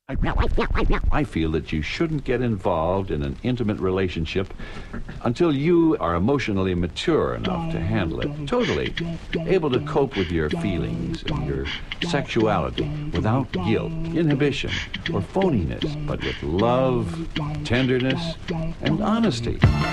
I feel that you shouldn't get involved in an intimate relationship until you are emotionally mature enough to handle it, totally able to cope with your feelings and your sexuality without guilt, inhibition, or phoniness, but with love, tenderness, and honesty.